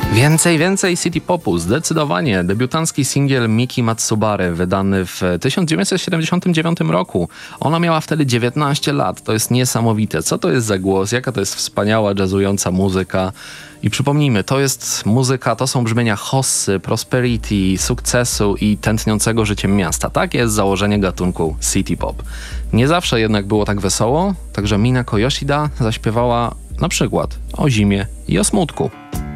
Więcej city popu, zdecydowanie. Debiutancki singiel Miki Matsubary, wydany w 1979 roku. Ona miała wtedy 19 lat. To jest niesamowite. Co to jest za głos? Jaka to jest wspaniała, jazzująca muzyka? I przypomnijmy, to jest muzyka, to są brzmienia hossy, prosperity, sukcesu i tętniącego życiem miasta. Tak jest założenie gatunku city pop. Nie zawsze jednak było tak wesoło, także Minako Yoshida zaśpiewała na przykład o zimie i o smutku.